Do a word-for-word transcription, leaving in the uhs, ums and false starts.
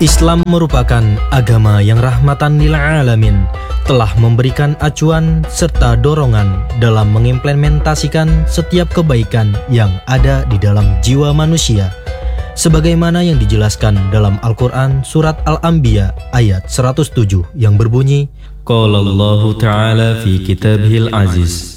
Islam merupakan agama yang rahmatan lil alamin, telah memberikan acuan serta dorongan dalam mengimplementasikan setiap kebaikan yang ada di dalam jiwa manusia, sebagaimana yang dijelaskan dalam Al-Quran Surat Al-Anbiya ayat seratus tujuh yang berbunyi, Qala Allahu Ta'ala fi kitabihil aziz,